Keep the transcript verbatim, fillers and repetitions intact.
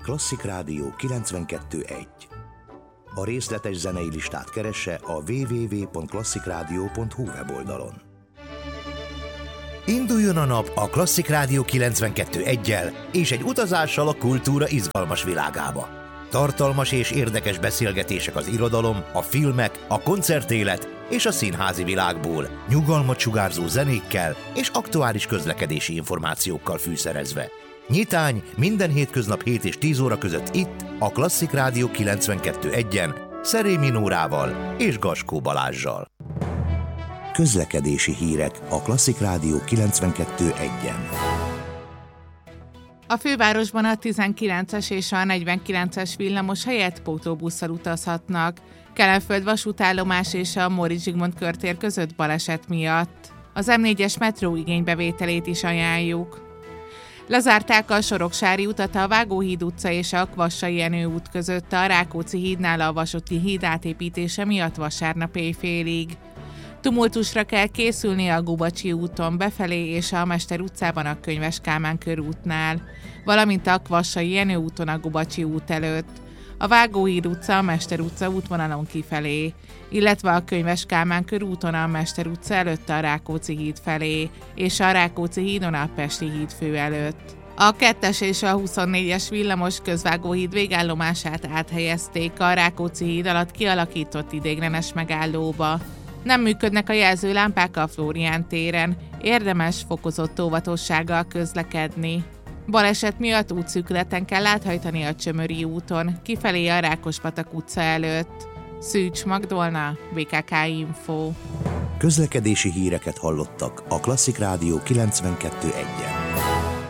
Klasszik Rádió kilencvenkettő egy. A részletes zenei listát keresse a double-u double-u double-u pont klasszikradió pont hu weboldalon. Induljon a nap a Klasszik Rádió kilencvenkettő egyel és egy utazással a kultúra izgalmas világába. Tartalmas és érdekes beszélgetések az irodalom, a filmek, a koncertélet és a színházi világból, nyugalmat sugárzó zenékkel és aktuális közlekedési információkkal fűszerezve. Nyitány minden hétköznap hét és tíz óra között itt, a Klasszik Rádió kilencvenkettő egyen, Szerémi Nórával és Gaskó Balázssal. Közlekedési hírek a Klasszik Rádió kilencvenkettő egyen. A fővárosban a tizenkilences és a negyvenkilences villamos helyett pótlóbusszal utazhatnak. Kelenföld vasútállomás és a Móricz Zsigmond körtér között baleset miatt. Az em négyes metró igénybevételét is ajánljuk. Lezárták a Soroksári utat a Vágóhíd utca és a Kvassai Jenő út között a Rákóczi hídnál a vasúti híd átépítése miatt vasárnap éjfélig. Tumultusra kell készülni a Gubacsi úton befelé és a Mester utcában a Könyves Kálmán körútnál, valamint a Kvassai Jenő úton a Gubacsi út előtt, a Vágóhíd utca a Mester utca útvonalon kifelé, illetve a Könyves Kálmán körúton a Mester utca előtt a Rákóczi híd felé, és a Rákóczi hídon a Pesti híd fő előtt. A kettes és a huszonnégyes villamos Közvágóhíd végállomását áthelyezték a Rákóczi híd alatt kialakított ideiglenes megállóba. Nem működnek a jelzőlámpák a Flórián téren, érdemes fokozott óvatossággal közlekedni. Baleset miatt útszűkületen kell áthajtani a Csömöri úton, kifelé a Rákospatak utca előtt. Szűcs Magdolna, bé ká ká Info. Közlekedési híreket hallottak a Klasszik Rádió kilencvenkettő egyen.